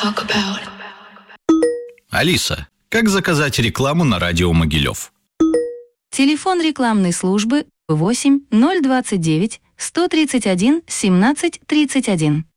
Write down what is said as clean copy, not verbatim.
Алиса, как заказать рекламу на радио Могилев? Телефон рекламной службы 8 029 131 17 31.